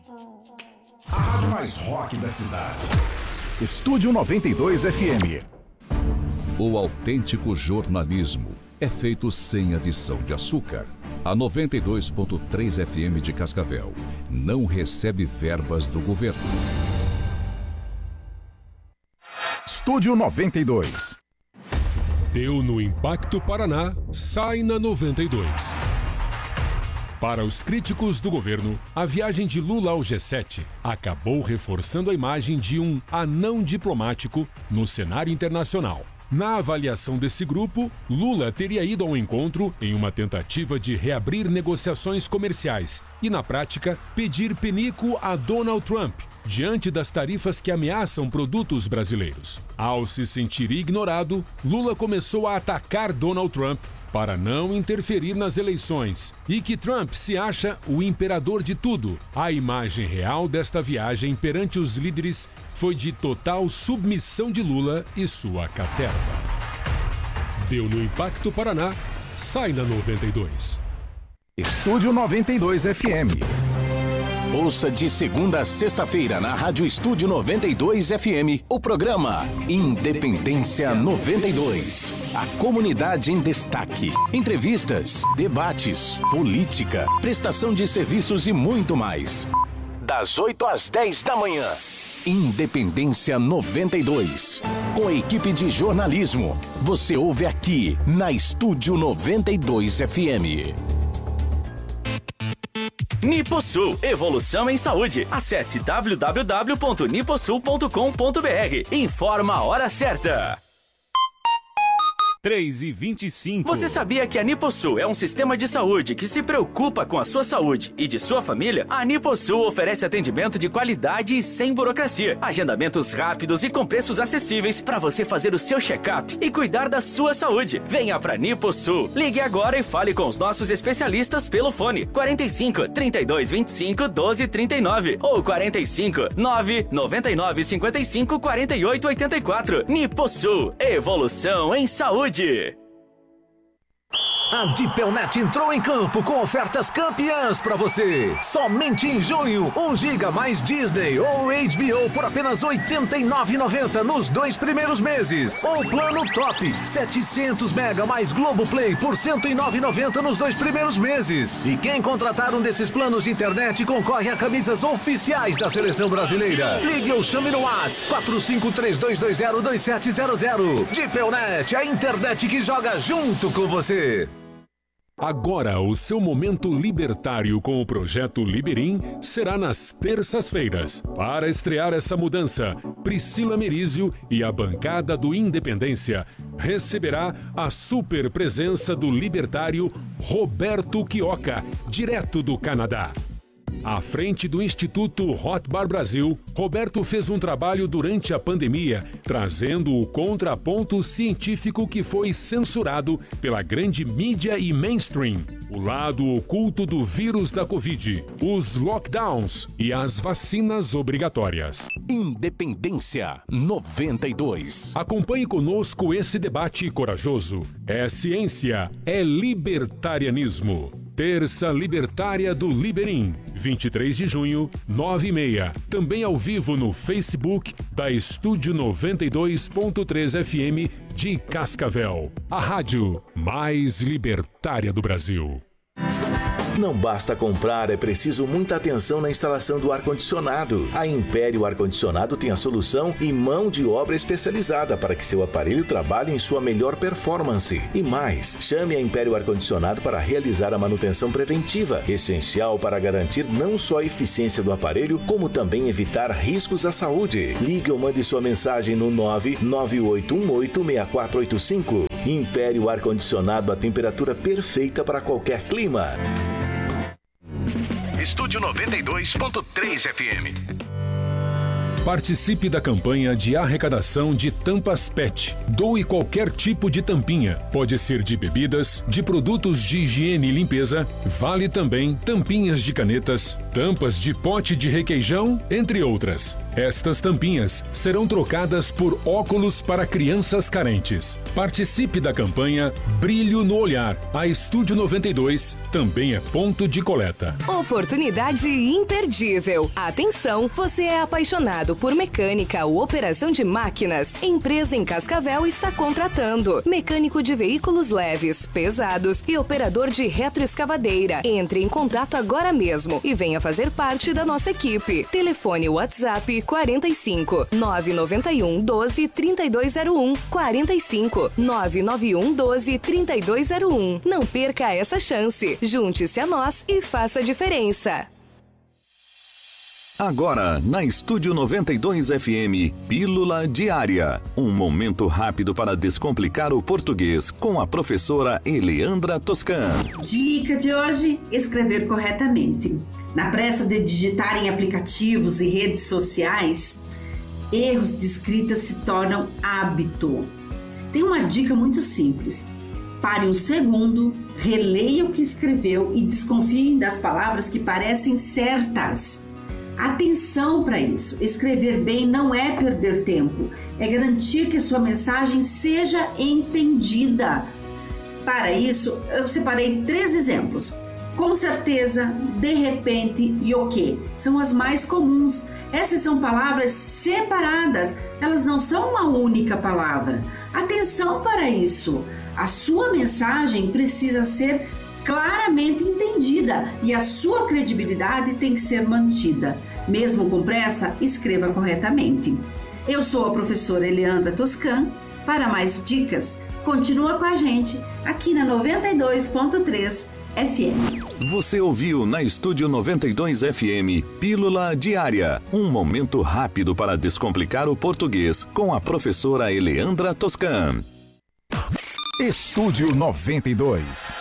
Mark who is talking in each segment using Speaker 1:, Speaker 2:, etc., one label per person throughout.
Speaker 1: A rádio mais rock da cidade. Estúdio 92 FM.
Speaker 2: O autêntico jornalismo é feito sem adição de açúcar. A 92.3 FM de Cascavel não recebe verbas do governo.
Speaker 1: Estúdio 92.
Speaker 3: Deu no Impacto Paraná, sai na 92. Para os críticos do governo, a viagem de Lula ao G7 acabou reforçando a imagem de um anão diplomático no cenário internacional. Na avaliação desse grupo, Lula teria ido ao encontro em uma tentativa de reabrir negociações comerciais e, na prática, pedir pinico a Donald Trump, diante das tarifas que ameaçam produtos brasileiros. Ao se sentir ignorado, Lula começou a atacar Donald Trump para não interferir nas eleições e que Trump se acha o imperador de tudo. A imagem real desta viagem perante os líderes foi de total submissão de Lula e sua caterva. Deu no Impacto Paraná, sai na 92.
Speaker 1: Estúdio 92 FM.
Speaker 4: Ouça de segunda a sexta-feira na Rádio Estúdio 92 FM o programa Independência 92. A comunidade em destaque. Entrevistas, debates, política, prestação de serviços e muito mais. Das 8 às 10 da manhã. Independência 92. Com a equipe de jornalismo. Você ouve aqui na Estúdio 92 FM.
Speaker 5: Niposul, evolução em saúde. Acesse www.niposul.com.br. Informa a hora certa.
Speaker 6: 3h25.
Speaker 5: Você sabia que a Niposul é um sistema de saúde que se preocupa com a sua saúde e de sua família? A Niposul oferece atendimento de qualidade e sem burocracia. Agendamentos rápidos e com preços acessíveis para você fazer o seu check-up e cuidar da sua saúde. Venha pra Niposul. Ligue agora e fale com os nossos especialistas pelo fone 45 32 25 12 39 ou 45 9 99 55 48 84. Niposul, evolução em saúde.
Speaker 7: A Dipelnet entrou em campo com ofertas campeãs pra você. Somente em junho, 1 GB mais Disney ou HBO por apenas R$ 89,90 nos 2 primeiros meses. Ou plano top, 700 MB mais Globoplay por R$ 109,90 nos 2 primeiros meses. E quem contratar um desses planos de internet concorre a camisas oficiais da Seleção Brasileira. Ligue ou chame no WhatsApp 4532202700. Dipelnet, a internet que joga junto com você.
Speaker 3: Agora, o seu momento libertário com o projeto Liberim será nas terças-feiras. Para estrear essa mudança, Priscila Merizio e a bancada do Independência receberá a super presença do libertário Roberto Quioca, direto do Canadá. À frente do Instituto Rothbard Brasil, Roberto fez um trabalho durante a pandemia, trazendo o contraponto científico que foi censurado pela grande mídia e mainstream. O lado oculto do vírus da Covid, os lockdowns e as vacinas obrigatórias.
Speaker 4: Independência 92.
Speaker 3: Acompanhe conosco esse debate corajoso. É ciência, é libertarianismo. Terça Libertária do Liberim, 23 de junho, 9h30. Também ao vivo no Facebook da Estúdio 92.3 FM de Cascavel. A rádio mais libertária do Brasil.
Speaker 8: Não basta comprar, é preciso muita atenção na instalação do ar-condicionado. A Império Ar-Condicionado tem a solução e mão de obra especializada para que seu aparelho trabalhe em sua melhor performance. E mais, chame a Império Ar-Condicionado para realizar a manutenção preventiva, essencial para garantir não só a eficiência do aparelho, como também evitar riscos à saúde. Ligue ou mande sua mensagem no 998186485. Império Ar-Condicionado, a temperatura perfeita para qualquer clima.
Speaker 4: Estúdio 92.3 FM.
Speaker 3: Participe da campanha de arrecadação de tampas PET. Doe qualquer tipo de tampinha. Pode ser de bebidas, de produtos de higiene e limpeza. Vale também tampinhas de canetas, tampas de pote de requeijão, entre outras. Estas tampinhas serão trocadas por óculos para crianças carentes. Participe da campanha Brilho no Olhar. A Estúdio 92 também é ponto de coleta.
Speaker 6: Oportunidade imperdível. Atenção, você é apaixonado por mecânica ou operação de máquinas? Empresa em Cascavel está contratando mecânico de veículos leves, pesados e operador de retroescavadeira. Entre em contato agora mesmo e venha fazer parte da nossa equipe. Telefone WhatsApp 45 991 12 3201 45 991 12 3201. Não perca essa chance. Junte-se a nós e faça a diferença.
Speaker 8: Agora, na Estúdio 92 FM, Pílula Diária. Um momento rápido para descomplicar o português com a professora Eleandra Toscan.
Speaker 9: Dica de hoje: escrever corretamente. Na pressa de digitar em aplicativos e redes sociais, erros de escrita se tornam hábito. Tem uma dica muito simples. Pare um segundo, releia o que escreveu e desconfie das palavras que parecem certas. Atenção para isso. Escrever bem não é perder tempo, é garantir que a sua mensagem seja entendida. Para isso, eu separei 3 exemplos. Com certeza, de repente e o quê? São as mais comuns. Essas são palavras separadas, elas não são uma única palavra. Atenção para isso. A sua mensagem precisa ser claramente entendida e a sua credibilidade tem que ser mantida. Mesmo com pressa, escreva corretamente. Eu sou a professora Eleandra Toscan. Para mais dicas, continua com a gente aqui na 92.3 FM.
Speaker 8: Você ouviu na Estúdio 92 FM Pílula Diária. Um momento rápido para descomplicar o português com a professora Eleandra Toscan.
Speaker 1: Estúdio 92.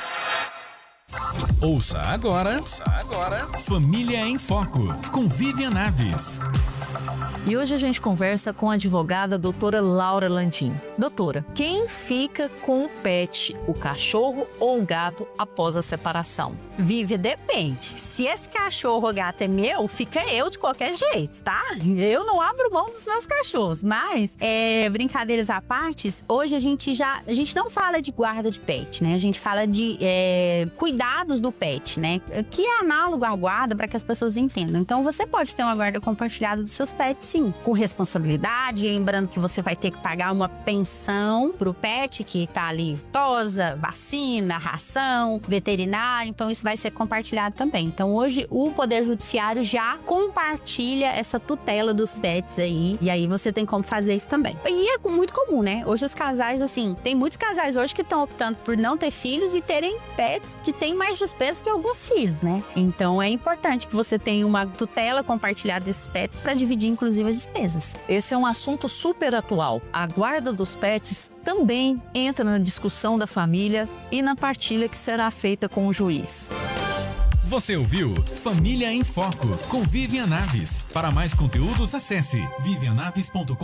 Speaker 10: Ouça agora Família em Foco, com Vivian Naves.
Speaker 11: E hoje a gente conversa com a advogada doutora Laura Landim. Doutora, quem fica com o pet, o cachorro ou o gato após a separação?
Speaker 12: Vive, depende. Se esse cachorro ou gato é meu, fica eu de qualquer jeito, tá? Eu não abro mão dos meus cachorros, mas, brincadeiras à parte, hoje a gente não fala de guarda de pet, né? A gente fala de cuidados do pet, né? Que é análogo à guarda, para que as pessoas entendam. Então, você pode ter uma guarda compartilhada dos seus pets, sim, com responsabilidade, lembrando que você vai ter que pagar uma pensão pro pet que tá ali, tosa, vacina, ração, veterinário, então isso vai ser compartilhado também. Então hoje o Poder Judiciário já compartilha essa tutela dos pets aí, e aí você tem como fazer isso também. E é muito comum, né? Hoje os casais, assim, tem muitos casais hoje que estão optando por não ter filhos e terem pets que têm mais despesas que alguns filhos, né? Então é importante que você tenha uma tutela compartilhada desses pets para dividir, inclusive, as despesas.
Speaker 11: Esse é um assunto super atual. A guarda dos pets também entra na discussão da família e na partilha que será feita com o juiz.
Speaker 10: Você ouviu Família em Foco, com Vivian Naves. Para mais conteúdos, acesse vivianaves.com.br.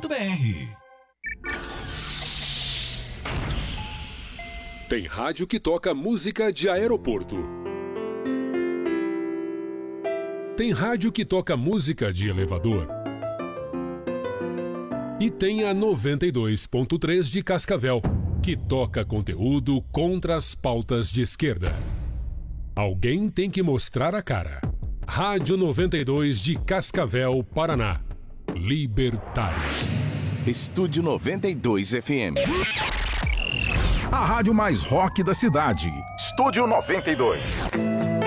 Speaker 3: Tem rádio que toca música de aeroporto. Tem rádio que toca música de elevador. E tem a 92.3 de Cascavel, que toca conteúdo contra as pautas de esquerda. Alguém tem que mostrar a cara. Rádio 92 de Cascavel, Paraná. Libertário.
Speaker 4: Estúdio 92 FM.
Speaker 1: A rádio mais rock da cidade. Estúdio 92.